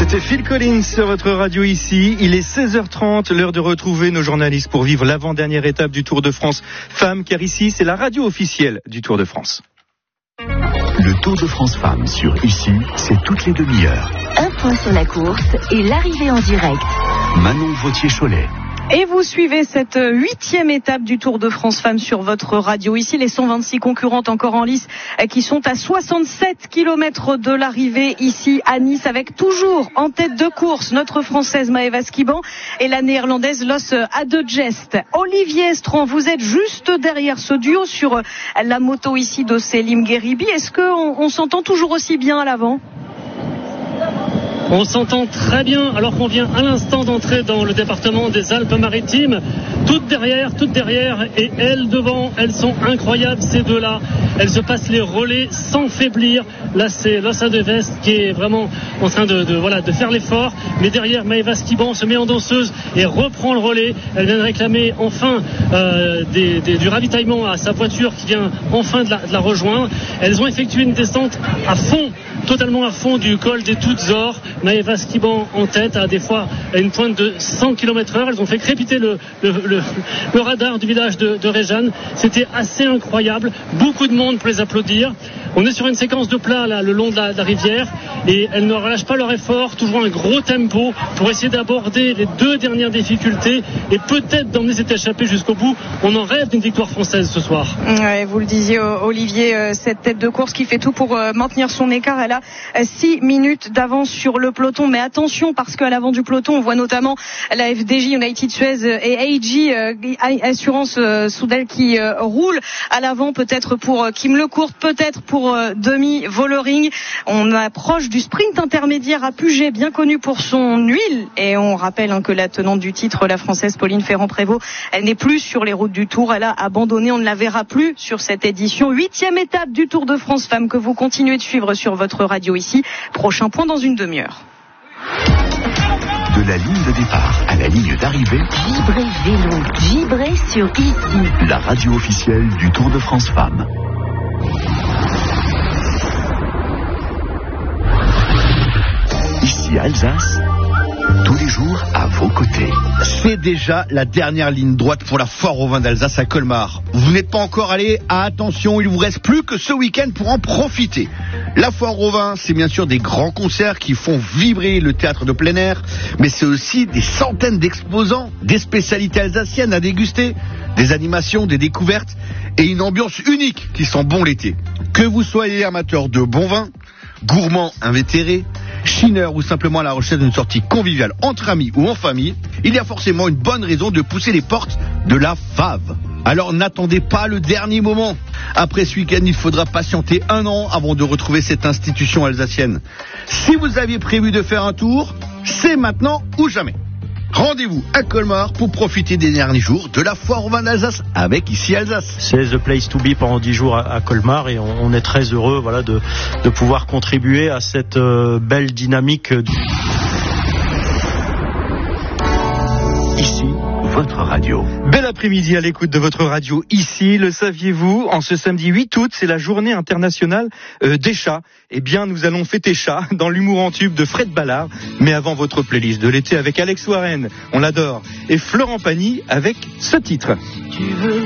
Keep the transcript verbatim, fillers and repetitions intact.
C'était Phil Collins sur votre radio ici. Il est seize heures trente, l'heure de retrouver nos journalistes pour vivre l'avant-dernière étape du Tour de France Femmes, car ici, c'est la radio officielle du Tour de France. Le Tour de France Femmes sur ici, c'est toutes les demi-heures. Un point sur la course et l'arrivée en direct. Manon Vautier-Cholet. Et vous suivez cette huitième étape du Tour de France Femmes sur votre radio. Ici, les cent vingt-six concurrentes encore en lice qui sont à soixante-sept kilomètres de l'arrivée ici à Nice, avec toujours en tête de course notre Française Maëva Skiban et la Néerlandaise Los Adegest. Olivier Estran, vous êtes juste derrière ce duo sur la moto ici de Selim Gheribi. Est-ce qu'on on s'entend toujours aussi bien à l'avant ? On s'entend très bien alors qu'on vient à l'instant d'entrer dans le département des Alpes-Maritimes. Toutes derrière, toutes derrière et elles devant, elles sont incroyables ces deux-là. Elles se passent les relais sans faiblir. Là c'est Los Adegest qui est vraiment en train de, de, voilà, de faire l'effort. Mais derrière, Maëva Skiban se met en danseuse et reprend le relais. Elle vient de réclamer enfin euh, des, des, du ravitaillement à sa voiture qui vient enfin de la, de la rejoindre. Elles ont effectué une descente à fond, totalement à fond du col des Toutes Ors. Maëva Skiban en tête à des fois à une pointe de cent kilomètres heure. Elles ont fait crépiter le, le, le, le radar du village de, de Réjeanne. C'était assez incroyable. Beaucoup de monde pour les applaudir. On est sur une séquence de plat là, le long de la, de la rivière et elles ne relâchent pas leur effort. Toujours un gros tempo pour essayer d'aborder les deux dernières difficultés et peut-être d'emmener cette échappée jusqu'au bout. On en rêve d'une victoire française ce soir. Ouais, vous le disiez Olivier, cette tête de course qui fait tout pour maintenir son écart. Elle a six minutes d'avance sur le peloton, mais attention parce qu'à l'avant du peloton on voit notamment la F D J United Suez et A G euh, Assurance euh, Soudal qui euh, roule à l'avant, peut-être pour euh, Kim Lecourt, peut-être pour euh, Demi Vollering. On approche du sprint intermédiaire à Puget, bien connu pour son huile, et on rappelle hein, que la tenante du titre, la Française Pauline Ferrand-Prévot, elle n'est plus sur les routes du Tour, elle a abandonné, on ne la verra plus sur cette édition. Huitième étape du Tour de France Femmes que vous continuez de suivre sur votre radio ici. Prochain point dans une demi-heure. De la ligne de départ à la ligne d'arrivée, Vibrez vélo, vibrez sur ici. La radio officielle du Tour de France Femmes. Ici Alsace, tous les jours à vos côtés. C'est déjà la dernière ligne droite pour la foire au vin d'Alsace à Colmar. Vous n'êtes pas encore allé, attention, il vous reste plus que ce week-end pour en profiter. La foire au vin, c'est bien sûr des grands concerts qui font vibrer le théâtre de plein air, mais c'est aussi des centaines d'exposants, des spécialités alsaciennes à déguster, des animations, des découvertes et une ambiance unique qui sent bon l'été. Que vous soyez amateur de bon vin, gourmand invétéré, chineur ou simplement à la recherche d'une sortie conviviale entre amis ou en famille, il y a forcément une bonne raison de pousser les portes de la Fave. Alors n'attendez pas le dernier moment. Après ce week-end, il faudra patienter un an avant de retrouver cette institution alsacienne. Si vous aviez prévu de faire un tour, c'est maintenant ou jamais. Rendez-vous à Colmar pour profiter des derniers jours de la foire au vin d'Alsace avec ici Alsace. C'est the place to be pendant dix jours à, à Colmar et on, on est très heureux voilà, de, de pouvoir contribuer à cette euh, belle dynamique. Ici, votre radio. Bel après-midi à l'écoute de votre radio ici. Le saviez-vous, en ce samedi huit août, c'est la journée internationale euh, des chats. Eh bien, nous allons fêter chat dans l'humour en tube de Fred Ballard. Mais avant votre playlist de l'été avec Alex Warren, on l'adore, et Florent Pagny avec ce titre. Tu veux